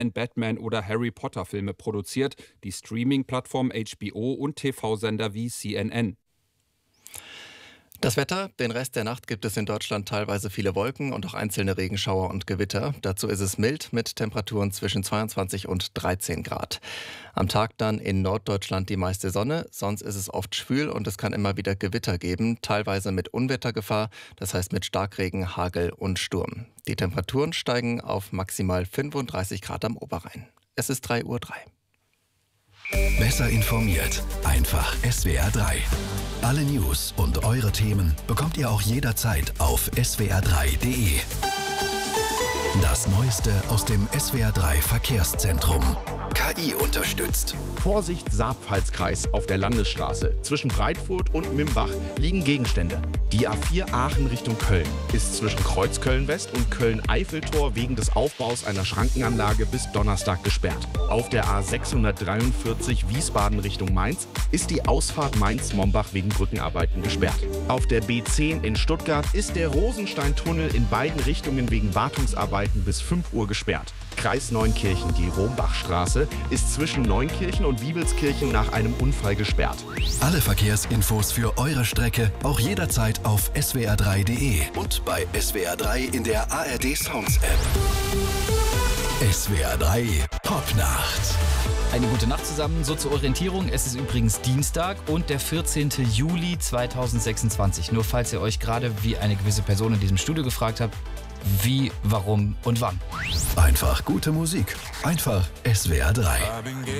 Batman oder Harry Potter Filme produziert, die Streaming-Plattform HBO und TV-Sender wie CNN. Das Wetter: Den Rest der Nacht gibt es in Deutschland teilweise viele Wolken und auch einzelne Regenschauer und Gewitter. Dazu ist es mild mit Temperaturen zwischen 22 und 13 Grad. Am Tag dann in Norddeutschland die meiste Sonne, sonst ist es oft schwül und es kann immer wieder Gewitter geben, teilweise mit Unwettergefahr, das heißt mit Starkregen, Hagel und Sturm. Die Temperaturen steigen auf maximal 35 Grad am Oberrhein. Es ist 3:03 Uhr. Besser informiert. Einfach SWR 3. Alle News und eure Themen bekommt ihr auch jederzeit auf swr3.de. Das Neueste aus dem SWR 3 Verkehrszentrum. KI unterstützt. Vorsicht, Saarpfalzkreis. Auf der Landesstraße zwischen Breitfurt und Mimbach liegen Gegenstände. Die A4 Aachen Richtung Köln ist zwischen Kreuzköln-West und Köln-Eiffeltor wegen des Aufbaus einer Schrankenanlage bis Donnerstag gesperrt. Auf der A643 Wiesbaden Richtung Mainz ist die Ausfahrt Mainz-Mombach wegen Brückenarbeiten gesperrt. Auf der B10 in Stuttgart ist der Rosenstein-Tunnel in beiden Richtungen wegen Wartungsarbeiten bis 5 Uhr gesperrt. Kreis Neunkirchen, die Rombachstraße, ist zwischen Neunkirchen und Wiebelskirchen nach einem Unfall gesperrt. Alle Verkehrsinfos für eure Strecke auch jederzeit auf swr3.de und bei SWR 3 in der ARD Sounds App. SWR 3 Popnacht. Eine gute Nacht zusammen, so zur Orientierung. Es ist übrigens Dienstag und der 14. Juli 2026. Nur falls ihr euch gerade wie eine gewisse Person in diesem Studio gefragt habt, wie, warum und wann. Einfach gute Musik. Einfach SWR 3.